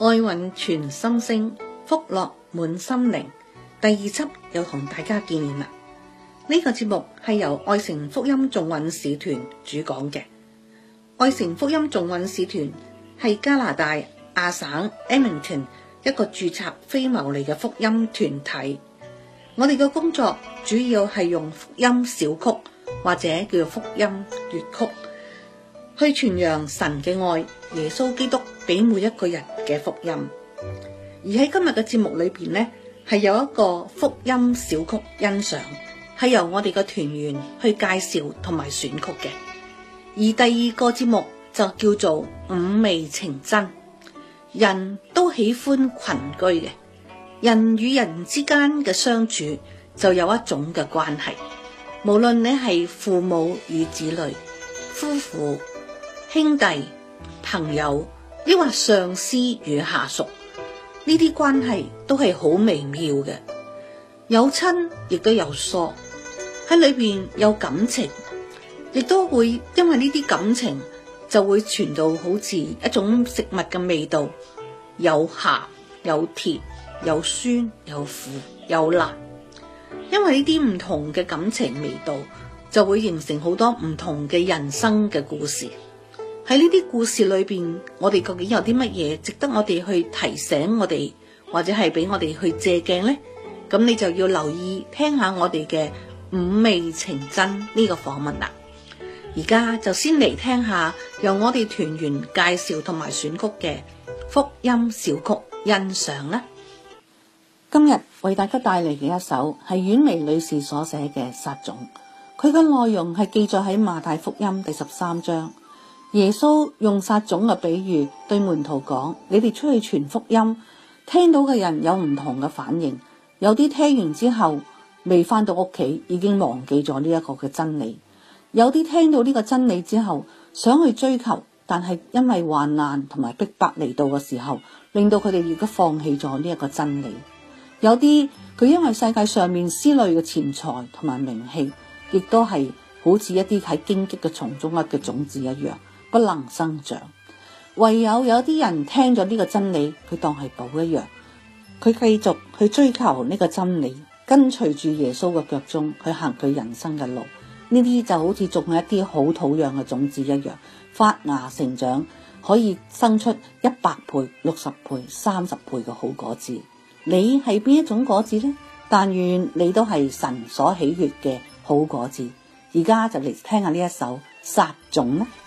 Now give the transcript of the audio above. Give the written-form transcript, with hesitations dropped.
愛韻傳心聲，福樂滿心靈。第2輯又同大家見面啦。呢個節目係由愛城福音頌韻使團主講嘅。愛城福音頌韻使團係加拿大亞省 Edmonton 一個註冊非牟利嘅福音團體。我哋嘅工作主要係用福音小曲或者叫做福音粵曲，去傳揚神嘅愛，耶穌基督俾每一個人嘅福音。而喺今日嘅節目裏邊呢，係有一個福音小曲欣賞，係由我哋嘅團員去介紹同埋選曲嘅。而第2個節目就叫做五味情真。人都喜歡群居嘅，人與人之間嘅相處就有一種嘅關係，無論你係父母與子女、夫婦、兄弟、朋友，抑或上司與下屬，呢啲關係都係好微妙嘅，有親亦都有疏，喺裏邊有感情，亦都會因為呢啲感情就會傳到好似一種食物嘅味道，有鹹有甜有酸有苦有辣，因為呢啲唔同嘅感情味道就會形成好多唔同嘅人生嘅故事。喺呢啲故事裏邊，我哋究竟有啲乜嘢值得我哋去提醒我哋，或者係俾我哋去借鏡呢？咁你就要留意聽下我哋嘅五味情真呢個訪問啦。而家就先嚟聽下由我哋團員介紹同埋選曲嘅福音小曲欣賞啦。今日為大家帶嚟嘅一首係婉薇女士所寫嘅撒種，佢嘅內容係記載喺馬太福音第13章。耶穌用撒種嘅比喻對門徒講：你哋出去傳福音，聽到嘅人有唔同嘅反應，有啲聽完之後未返到屋企已經忘記咗呢一個嘅真理，有啲聽到呢個真理之後想去追求，但係因為患難同埋逼迫嚟到嘅時候，令到佢哋亦都放棄咗呢一個真理。有啲佢因為世界上面思慮嘅錢財同埋名氣，亦都係好似一啲喺荊棘嘅叢中嘅種子一樣，不能生長。唯有啲人聽咗呢個真理，佢當係寶一樣，佢繼續去追求呢個真理，跟隨住耶穌嘅腳蹤去行佢人生嘅路。呢啲就好似種一啲好土壤嘅種子一樣，發芽成長，可以生出100倍、60倍、30倍嘅好果子。你係邊一種果子呢？但願你都係神所喜悅嘅好果子。而家就嚟聽下呢一首撒種啦。